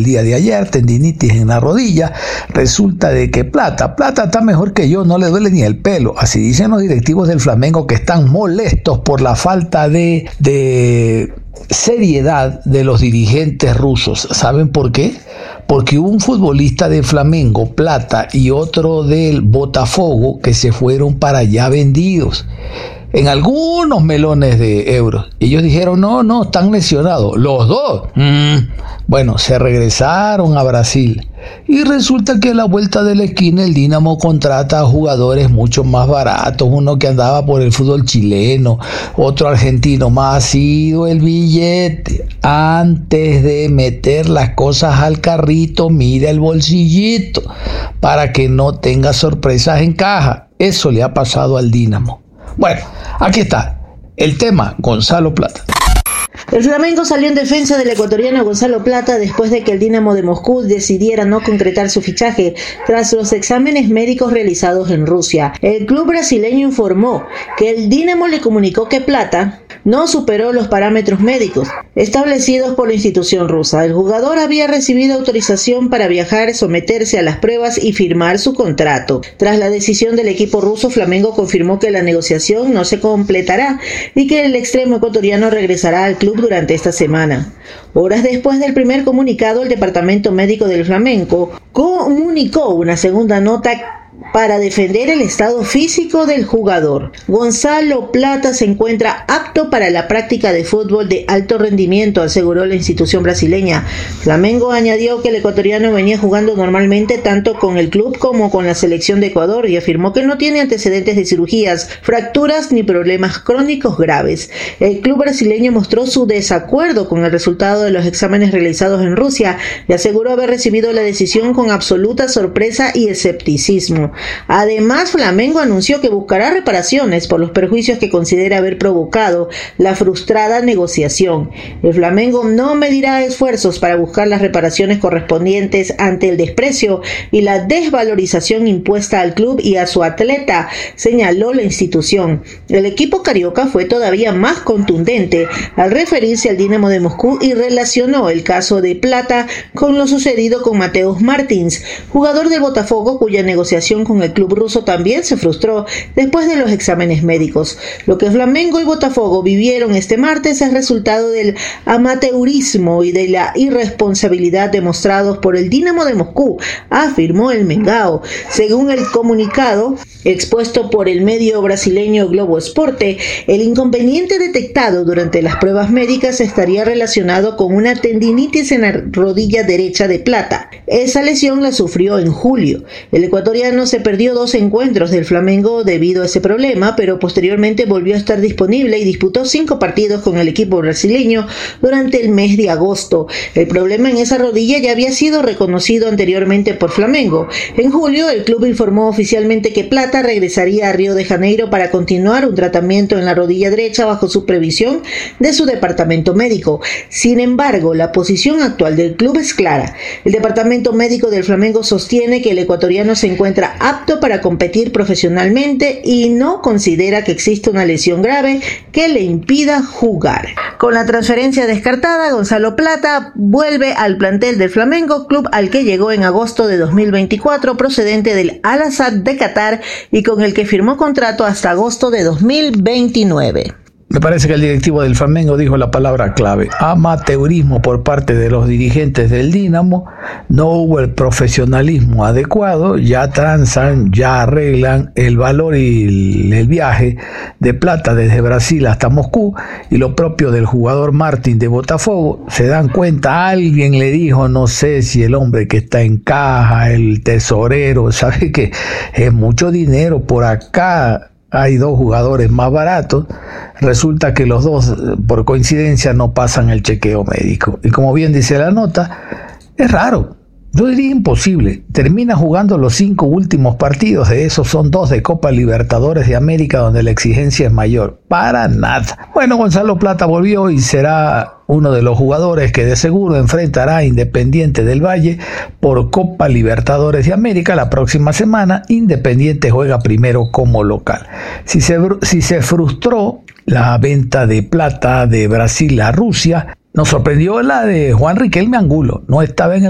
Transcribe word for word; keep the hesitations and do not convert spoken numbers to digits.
el día de ayer, tendinitis en la rodilla. Resulta de que Plata, Plata está mejor que yo, no le duele ni el pelo. Así dicen los directivos del Flamengo, que están molestos por la falta de, de seriedad de los dirigentes rusos. ¿Saben por qué? Porque hubo un futbolista de Flamengo, Plata, y otro del Botafogo que se fueron para allá vendidos en algunos melones de euros. Ellos dijeron, no, no, están lesionados. Los dos. Mm. Bueno, se regresaron a Brasil. Y resulta que a la vuelta de la esquina el Dinamo contrata a jugadores mucho más baratos. Uno que andaba por el fútbol chileno, otro argentino. Más ha sido el billete. Antes de meter las cosas al carrito, mira el bolsillito para que no tenga sorpresas en caja. Eso le ha pasado al Dinamo. Bueno, aquí está el tema Gonzalo Plata. El Flamengo salió en defensa del ecuatoriano Gonzalo Plata después de que el Dinamo de Moscú decidiera no concretar su fichaje tras los exámenes médicos realizados en Rusia. El club brasileño informó que el Dinamo le comunicó que Plata no superó los parámetros médicos establecidos por la institución rusa. El jugador había recibido autorización para viajar, someterse a las pruebas y firmar su contrato. Tras la decisión del equipo ruso, Flamengo confirmó que la negociación no se completará y que el extremo ecuatoriano regresará al club durante esta semana. Horas después del primer comunicado, el departamento médico del Flamengo comunicó una segunda nota para defender el estado físico del jugador. Gonzalo Plata se encuentra apto para la práctica de fútbol de alto rendimiento, aseguró la institución brasileña. Flamengo añadió que el ecuatoriano venía jugando normalmente tanto con el club como con la selección de Ecuador y afirmó que no tiene antecedentes de cirugías, fracturas ni problemas crónicos graves. El club brasileño mostró su desacuerdo con el resultado de los exámenes realizados en Rusia y aseguró haber recibido la decisión con absoluta sorpresa y escepticismo. Además, Flamengo anunció que buscará reparaciones por los perjuicios que considera haber provocado la frustrada negociación. El Flamengo no medirá esfuerzos para buscar las reparaciones correspondientes ante el desprecio y la desvalorización impuesta al club y a su atleta, señaló la institución. El equipo carioca fue todavía más contundente al referirse al Dinamo de Moscú y relacionó el caso de Plata con lo sucedido con Mateus Martins, jugador del Botafogo, cuya negociación con el club ruso también se frustró después de los exámenes médicos. Lo que Flamengo y Botafogo vivieron este martes es resultado del amateurismo y de la irresponsabilidad demostrados por el Dinamo de Moscú, afirmó el Mengao. Según el comunicado expuesto por el medio brasileño Globo Esporte, el inconveniente detectado durante las pruebas médicas estaría relacionado con una tendinitis en la rodilla derecha de Plata. Esa lesión la sufrió en julio. El ecuatoriano se perdió dos encuentros del Flamengo debido a ese problema, pero posteriormente volvió a estar disponible y disputó cinco partidos con el equipo brasileño durante el mes de agosto. El problema en esa rodilla ya había sido reconocido anteriormente por Flamengo. En julio, el club informó oficialmente que Plata regresaría a Río de Janeiro para continuar un tratamiento en la rodilla derecha bajo supervisión de su departamento médico. Sin embargo, la posición actual del club es clara. El departamento médico del Flamengo sostiene que el ecuatoriano se encuentra apto para competir profesionalmente y no considera que existe una lesión grave que le impida jugar. Con la transferencia descartada, Gonzalo Plata vuelve al plantel del Flamengo, club al que llegó en agosto de dos mil veinticuatro procedente del Al-Assad de Qatar y con el que firmó contrato hasta agosto de dos mil veintinueve. Me parece que el directivo del Flamengo dijo la palabra clave: amateurismo por parte de los dirigentes del Dinamo. No hubo el profesionalismo adecuado, ya transan, ya arreglan el valor y el, el viaje de Plata desde Brasil hasta Moscú, y lo propio del jugador Martín de Botafogo. Se dan cuenta, alguien le dijo, no sé si el hombre que está en caja, el tesorero, sabe que es mucho dinero, por acá hay dos jugadores más baratos. Resulta que los dos, por coincidencia, no pasan el chequeo médico. Y como bien dice la nota, es raro, yo diría imposible. Termina jugando los cinco últimos partidos, de esos son dos de Copa Libertadores de América, donde la exigencia es mayor. Para nada. Bueno, Gonzalo Plata volvió y será uno de los jugadores que de seguro enfrentará a Independiente del Valle por Copa Libertadores de América la próxima semana. Independiente juega primero como local. Si se, si se frustró la venta de Plata de Brasil a Rusia, nos sorprendió la de Juan Riquelme Angulo. No estaba en el